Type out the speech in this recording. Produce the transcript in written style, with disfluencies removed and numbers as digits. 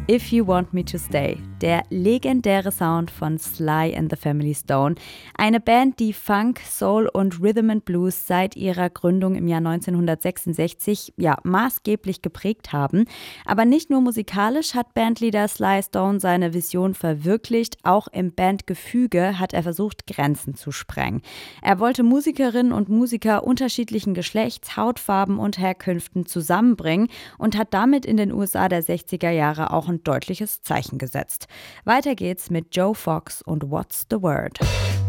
If You Want Me to Stay, der legendäre Sound von Sly and the Family Stone. Eine Band, die Funk, Soul und Rhythm and Blues seit ihrer Gründung im Jahr 1966 maßgeblich geprägt haben. Aber nicht nur musikalisch hat Bandleader Sly Stone seine Vision verwirklicht, auch im Bandgefüge hat er versucht, Grenzen zu sprengen. Er wollte Musikerinnen und Musiker unterschiedlichen Geschlechts, Hautfarben und Herkünften zusammenbringen und hat damit in den USA der 60er Jahre auch ein deutliches Zeichen gesetzt. Weiter geht's mit Joe Fox und What's the Word?